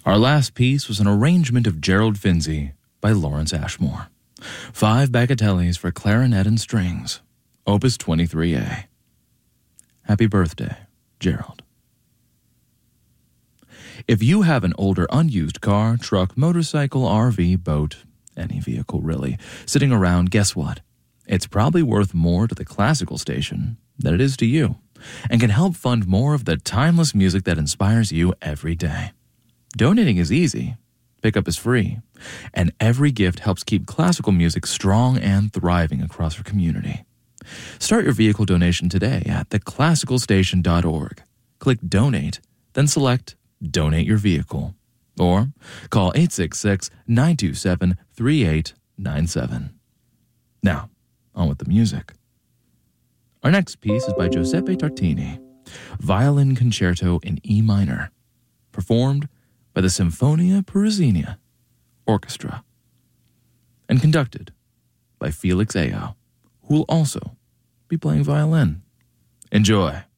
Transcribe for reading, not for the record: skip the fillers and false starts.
Our last piece was an arrangement of Gerald Finzi by Lawrence Ashmore. 5 bagatelles for clarinet and strings, Opus 23A. Happy birthday, Gerald. If you have an older unused car, truck, motorcycle, RV, boat, any vehicle really, sitting around, guess what? It's probably worth more to the classical station than it is to you, and can help fund more of the timeless music that inspires you every day. Donating is easy, pickup is free, and every gift helps keep classical music strong and thriving across our community. Start your vehicle donation today at theclassicalstation.org. Click Donate, then select Donate Your Vehicle, or call 866-927-3897. Now, on with the music. Our next piece is by Giuseppe Tartini, Violin Concerto in E minor, performed by the Sinfonia Parisina Orchestra, and conducted by Felix Ao, who will also be playing violin. Enjoy.